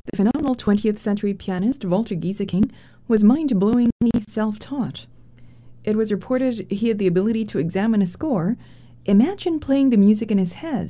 The phenomenal 20th century pianist Walter Gieseking was mind-blowingly self-taught. It was reported he had the ability to examine a score, imagine playing the music in his head,